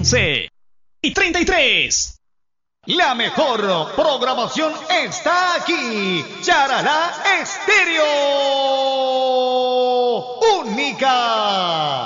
11 y 33. La mejor programación está aquí. Charalá Estéreo. Única.